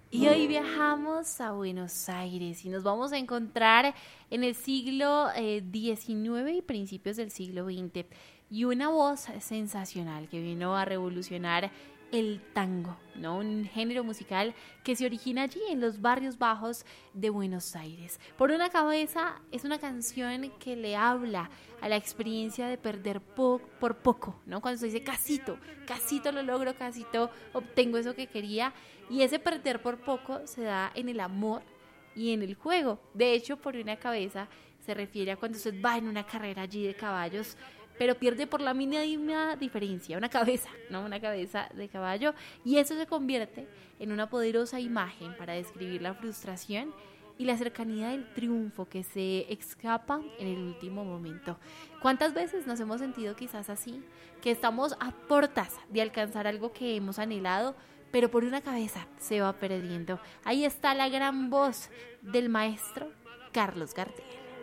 Y hoy viajamos a Buenos Aires y nos vamos a encontrar en el siglo XIX y principios del siglo XX. Y una voz sensacional que vino a revolucionar el tango, ¿no? Un género musical que se origina allí en los barrios bajos de Buenos Aires. Por una cabeza es una canción que le habla a la experiencia de perder por poco, ¿no? Cuando se dice casito, casito lo logro, casito obtengo eso que quería. Y ese perder por poco se da en el amor y en el juego. De hecho, por una cabeza se refiere a cuando usted va en una carrera allí de caballos, pero pierde por la mínima diferencia, una cabeza, ¿no? Una cabeza de caballo. Y eso se convierte en una poderosa imagen para describir la frustración y la cercanía del triunfo que se escapa en el último momento. ¿Cuántas veces nos hemos sentido quizás así? Que estamos a portas de alcanzar algo que hemos anhelado, pero por una cabeza se va perdiendo. Ahí está la gran voz del maestro Carlos Gardel.